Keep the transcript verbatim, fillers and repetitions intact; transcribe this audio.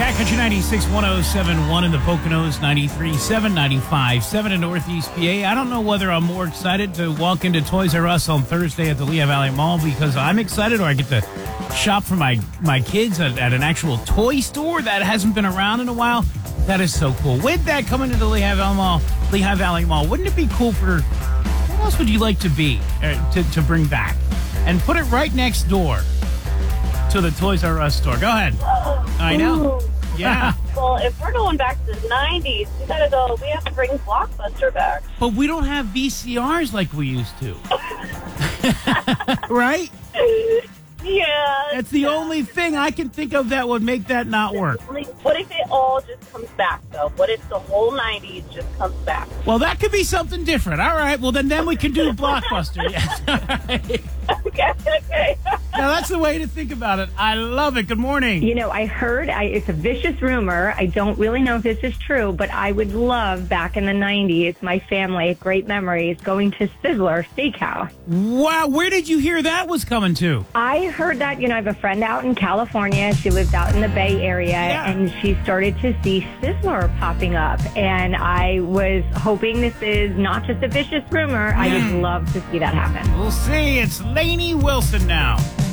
Country ninety-six point one oh seven point one in the Poconos, ninety-three point seven, ninety-five point seven in Northeast P A. I don't know whether I'm more excited to walk into Toys R Us on Thursday at the Lehigh Valley Mall because I'm excited, or I get to shop for my, my kids at, at an actual toy store that hasn't been around in a while. That is so cool. With that coming to the Lehigh Valley Mall, Lehigh Valley Mall, wouldn't it be cool for, what else would you like to be, uh, to, to bring back? And put it right next door to the Toys R Us store. Go ahead. I know. Ooh. Yeah. Well, if we're going back to the nineties, we gotta go. We have to bring Blockbuster back. But we don't have V C Rs like we used to. Right? Yeah. That's the yeah. only thing I can think of that would make that not work. What if it all just comes back, though? What if the whole nineties just comes back? Well, that could be something different. All right. Well, then, then we can do Blockbuster. Yes. All right. Okay, okay. Now, that's the way to think about it. I love it. Good morning. You know, I heard, I, it's a vicious rumor. I don't really know if this is true, but I would love, back in the nineties, my family, great memories, going to Sizzler Steakhouse. Wow. Where did you hear that was coming to? I heard that, you know, I have a friend out in California. She lives out in the Bay Area, Yeah. and she started to see Sizzler popping up. And I was hoping this is not just a vicious rumor. I Yeah. would love to see that happen. We'll see. It's Lainey Wilson now.